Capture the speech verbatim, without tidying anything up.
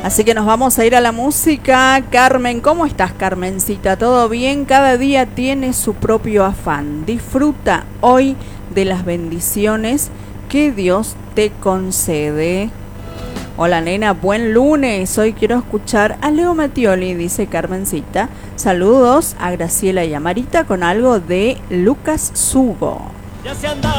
Así que nos vamos a ir a la música. Carmen, ¿cómo estás, Carmencita? ¿Todo bien? Cada día tiene su propio afán. Disfruta hoy de las bendiciones que Dios te concede. Hola, nena, buen lunes. Hoy quiero escuchar a Leo Mattioli, dice Carmencita. Saludos a Graciela y a Marita con algo de Lucas Sugo. Ya se anda.